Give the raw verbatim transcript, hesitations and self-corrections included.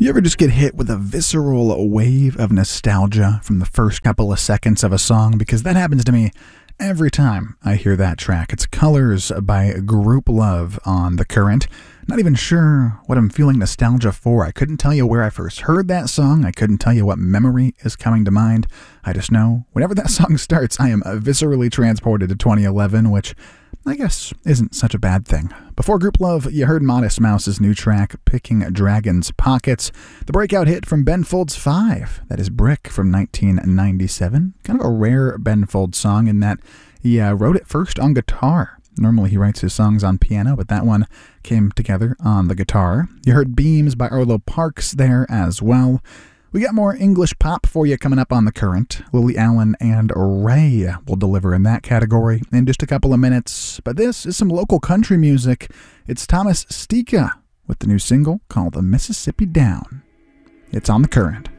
You ever just get hit with a visceral wave of nostalgia from the first couple of seconds of a song? Because that happens to me every time I hear that track. It's Colors by Group Love on The Current. Not even sure what I'm feeling nostalgia for. I couldn't tell you where I first heard that song. I couldn't tell you what memory is coming to mind. I just know whenever that song starts, I am viscerally transported to twenty eleven, which I guess isn't such a bad thing. Before Group Love, you heard Modest Mouse's new track, Picking Dragon's Pockets, the breakout hit from Ben Folds five, that is Brick from nineteen ninety-seven. Kind of a rare Ben Folds song in that he uh, wrote it first on guitar. Normally he writes his songs on piano, but that one came together on the guitar. You heard Beams by Arlo Parks there as well. We got more English pop for you coming up on The Current. Lily Allen and Ray will deliver in that category in just a couple of minutes. But this is some local country music. It's Thomas Stika with the new single called The Mississippi Down. It's on The Current.